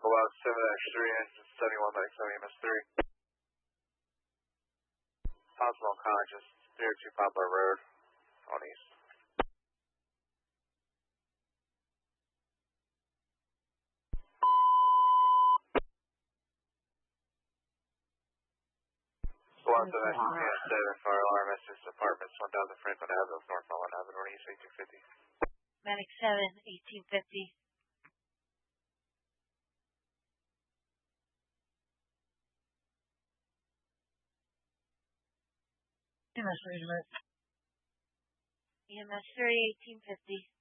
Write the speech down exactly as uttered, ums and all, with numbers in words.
About seven X three, engine seventy-one by seventy M S three. Possible unconscious, zero two Poplar Road, on east. One seven X seven, fire alarm, S six apartments, one thousand Franklin Avenue, North Mullen Avenue, Northeast eighteen fifty. Medic seven, eighteen fifty. E M S three, E M S three, eighteen fifty.